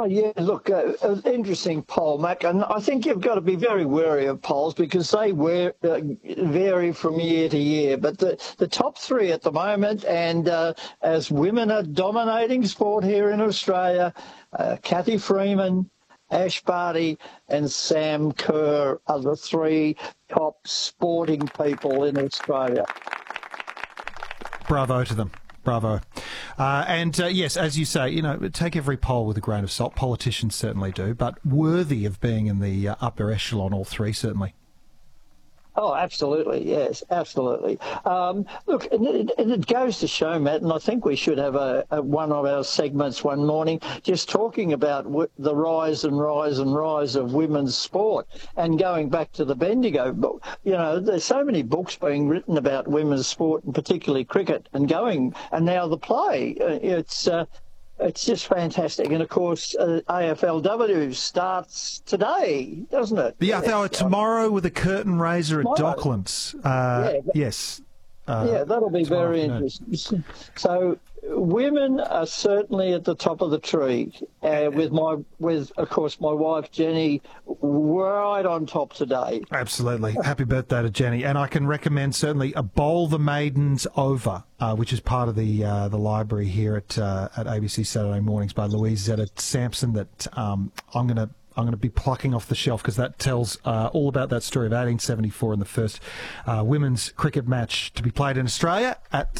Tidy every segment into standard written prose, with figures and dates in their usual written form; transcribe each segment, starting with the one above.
Yeah, look, an interesting poll, Mac, and I think you've got to be very wary of polls because they vary from year to year. But the top three at the moment, and as women are dominating sport here in Australia, Kathy Freeman, Ash Barty and Sam Kerr are the three top sporting people in Australia. Bravo to them. Bravo. Yes, as you say, take every poll with a grain of salt. Politicians certainly do, but worthy of being in the upper echelon, all three, certainly. Oh, absolutely, yes, absolutely. Look, and it goes to show, Matt, and I think we should have one of our segments one morning just talking about the rise of women's sport. And going back to the Bendigo book, there's so many books being written about women's sport, and particularly cricket, and now the play. It's just fantastic. And, of course, AFLW starts today, doesn't it? Yeah, tomorrow with a curtain raiser at Docklands. Yes. Yeah, that'll be very interesting. So women are certainly at the top of the tree, with of course my wife Jenny right on top today. Absolutely, happy birthday to Jenny, and I can recommend certainly a Bowl the Maidens Over, which is part of the library here at ABC Saturday Mornings by Louise Zetta Sampson. That I'm going to be plucking off the shelf because that tells all about that story of 1874 and the first women's cricket match to be played in Australia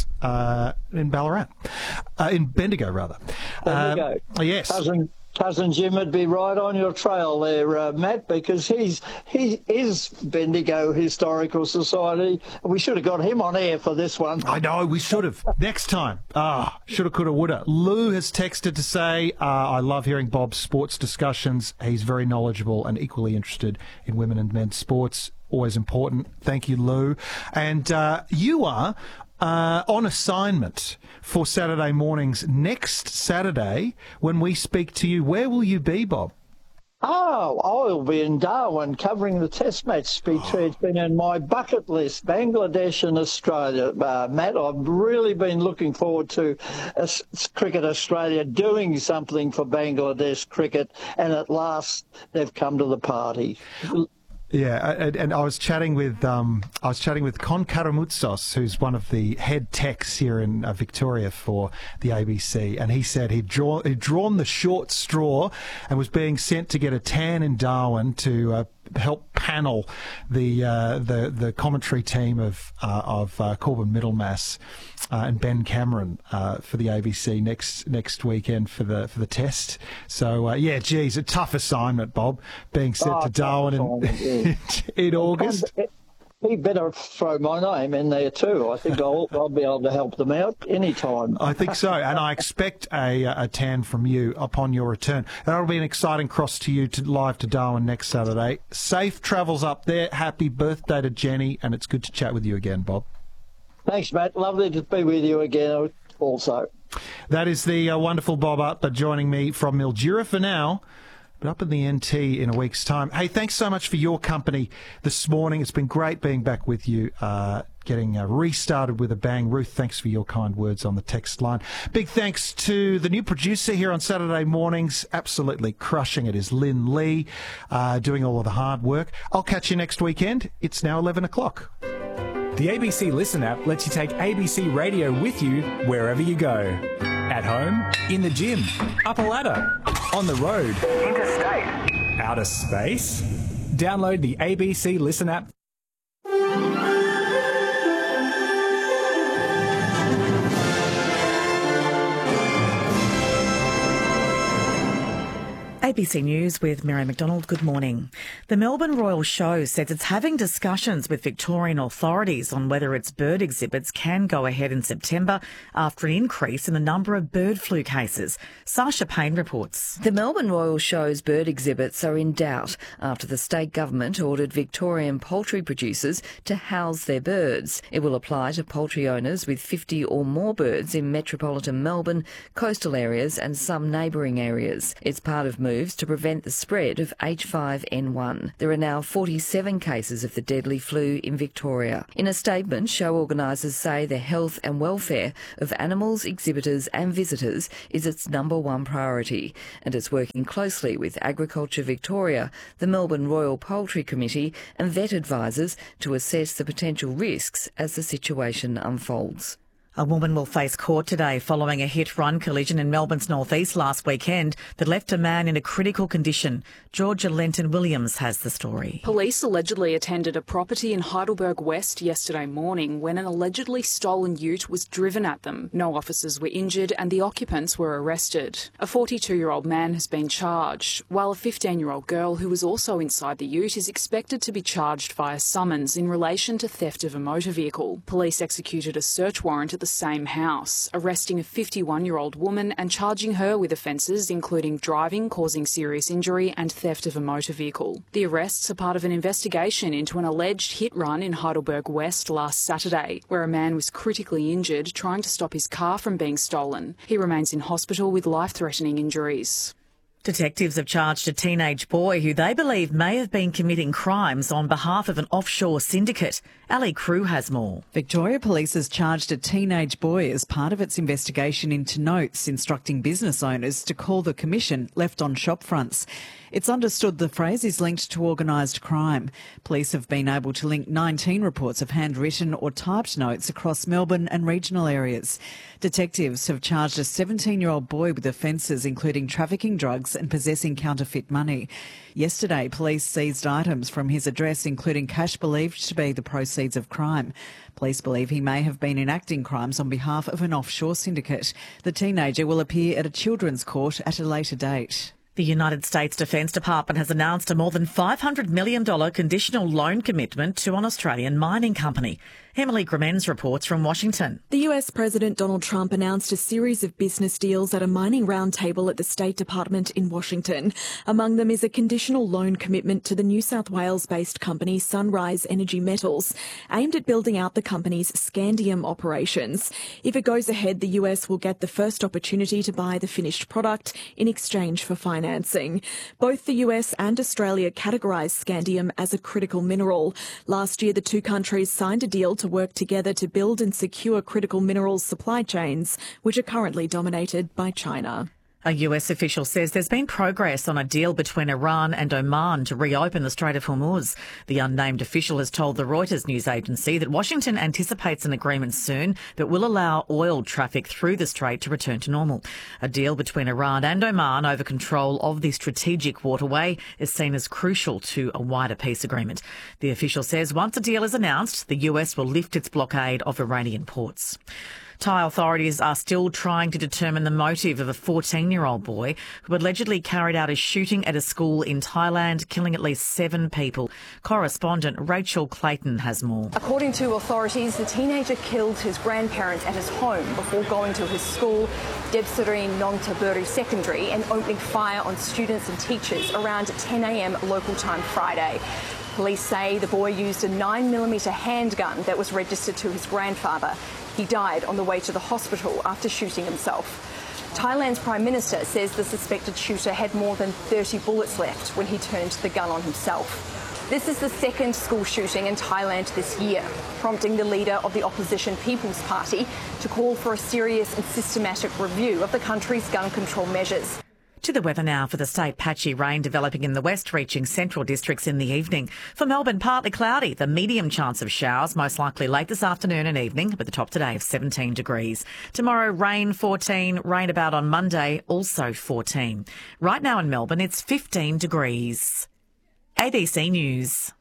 in Ballarat, in Bendigo rather. Bendigo. Yes. Cousin Jim would be right on your trail there, Matt, because he is Bendigo Historical Society. We should have got him on air for this one. I know, we should have. Next time. Shoulda, coulda, woulda. Lou has texted to say, I love hearing Bob's sports discussions. He's very knowledgeable and equally interested in women and men's sports. Always important. Thank you, Lou. And you are on assignment for Saturday mornings next Saturday when we speak to you. Where will you be, Bob? Oh, I'll be in Darwin covering the test match. It's been in my bucket list, Bangladesh and Australia. Matt, I've really been looking forward to Cricket Australia doing something for Bangladesh cricket, and at last they've come to the party. Yeah, and I was chatting with Con Karamoutsos, who's one of the head techs here in Victoria for the ABC, and he said he'd drawn the short straw and was being sent to get a tan in Darwin to help panel the commentary team of Corbin Middlemass and Ben Cameron for the ABC next weekend for the test. So geez, a tough assignment, Bob, being sent to Darwin in August. He better throw my name in there too. I think I'll be able to help them out anytime. I think so, and I expect a tan from you upon your return. That'll be an exciting cross to you live to Darwin next Saturday. Safe travels up there. Happy birthday to Jenny, and it's good to chat with you again, Bob. Thanks, Matt. Lovely to be with you again also. That is the wonderful Bob Utler joining me from Mildura for now, but up in the NT in a week's time. Hey, thanks so much for your company this morning. It's been great being back with you, getting restarted with a bang. Ruth, thanks for your kind words on the text line. Big thanks to the new producer here on Saturday mornings, absolutely crushing it, is Lynn Lee, doing all of the hard work. I'll catch you next weekend. It's now 11 o'clock. The ABC Listen app lets you take ABC Radio with you wherever you go. At home, in the gym, up a ladder, on the road, interstate, outer space. Download the ABC Listen app. ABC News with Mary McDonald. Good morning. The Melbourne Royal Show says it's having discussions with Victorian authorities on whether its bird exhibits can go ahead in September after an increase in the number of bird flu cases. Sasha Payne reports. The Melbourne Royal Show's bird exhibits are in doubt after the state government ordered Victorian poultry producers to house their birds. It will apply to poultry owners with 50 or more birds in metropolitan Melbourne, coastal areas and some neighbouring areas. It's part of moves to prevent the spread of H5N1. There are now 47 cases of the deadly flu in Victoria. In a statement, show organisers say the health and welfare of animals, exhibitors and visitors is its number one priority, and it's working closely with Agriculture Victoria, the Melbourne Royal Poultry Committee and vet advisors to assess the potential risks as the situation unfolds. A woman will face court today following a hit-run collision in Melbourne's northeast last weekend that left a man in a critical condition. Georgia Lenton-Williams has the story. Police allegedly attended a property in Heidelberg West yesterday morning when an allegedly stolen ute was driven at them. No officers were injured and the occupants were arrested. A 42-year-old man has been charged, while a 15-year-old girl who was also inside the ute is expected to be charged via summons in relation to theft of a motor vehicle. Police executed a search warrant at the same house, arresting a 51-year-old woman and charging her with offences including driving, causing serious injury and theft of a motor vehicle. The arrests are part of an investigation into an alleged hit-run in Heidelberg West last Saturday, where a man was critically injured trying to stop his car from being stolen. He remains in hospital with life-threatening injuries. Detectives have charged a teenage boy who they believe may have been committing crimes on behalf of an offshore syndicate. Ali Crew has more. Victoria Police has charged a teenage boy as part of its investigation into notes instructing business owners to call the commission left on shop fronts. It's understood the phrase is linked to organised crime. Police have been able to link 19 reports of handwritten or typed notes across Melbourne and regional areas. Detectives have charged a 17-year-old boy with offences including trafficking drugs and possessing counterfeit money. Yesterday, police seized items from his address, including cash believed to be the proceeds of crime. Police believe he may have been enacting crimes on behalf of an offshore syndicate. The teenager will appear at a children's court at a later date. The United States Defence Department has announced a more than $500 million conditional loan commitment to an Australian mining company. Emily Gramens reports from Washington. The US President Donald Trump announced a series of business deals at a mining roundtable at the State Department in Washington. Among them is a conditional loan commitment to the New South Wales-based company Sunrise Energy Metals, aimed at building out the company's scandium operations. If it goes ahead, the US will get the first opportunity to buy the finished product in exchange for financing. Both the US and Australia categorise scandium as a critical mineral. Last year, the two countries signed a deal to work together to build and secure critical minerals supply chains, which are currently dominated by China. A US official says there's been progress on a deal between Iran and Oman to reopen the Strait of Hormuz. The unnamed official has told the Reuters news agency that Washington anticipates an agreement soon that will allow oil traffic through the strait to return to normal. A deal between Iran and Oman over control of the strategic waterway is seen as crucial to a wider peace agreement. The official says once a deal is announced, the US will lift its blockade of Iranian ports. Thai authorities are still trying to determine the motive of a 14-year-old boy who allegedly carried out a shooting at a school in Thailand, killing at least 7 people. Correspondent Rachel Clayton has more. According to authorities, the teenager killed his grandparents at his home before going to his school, Debsarine Nongtaburi Secondary, and opening fire on students and teachers around 10 a.m. local time Friday. Police say the boy used a 9mm handgun that was registered to his grandfather. He died on the way to the hospital after shooting himself. Thailand's Prime Minister says the suspected shooter had more than 30 bullets left when he turned the gun on himself. This is the second school shooting in Thailand this year, prompting the leader of the opposition People's Party to call for a serious and systematic review of the country's gun control measures. To the weather now for the state. Patchy rain developing in the west, reaching central districts in the evening. For Melbourne, partly cloudy. The medium chance of showers, most likely late this afternoon and evening, with the top today of 17 degrees. Tomorrow, rain 14, rain about on Monday, also 14. Right now in Melbourne, it's 15 degrees. ABC News.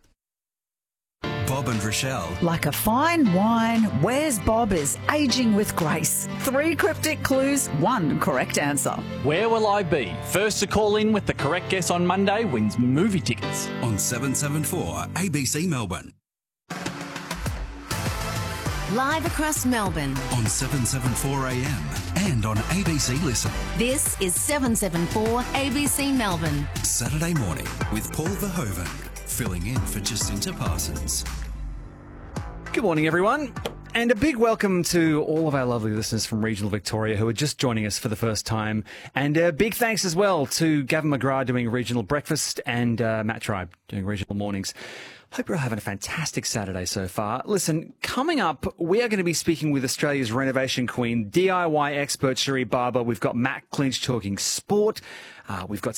Bob and Rochelle. Like a fine wine, Where's Bob is ageing with grace. 3 cryptic clues, 1 correct answer. Where will I be? First to call in with the correct guess on Monday wins movie tickets. On 774 ABC Melbourne. Live across Melbourne. On 774 AM and on ABC Listen. This is 774 ABC Melbourne. Saturday morning with Paul Verhoeven, filling in for Jacinta Parsons. Good morning, everyone. And a big welcome to all of our lovely listeners from regional Victoria who are just joining us for the first time. And a big thanks as well to Gavin McGrath doing Regional Breakfast and Matt Tribe doing Regional Mornings. Hope you're all having a fantastic Saturday so far. Listen, coming up, we are going to be speaking with Australia's renovation queen, DIY expert Cherie Barber. We've got Matt Clinch talking sport. We've got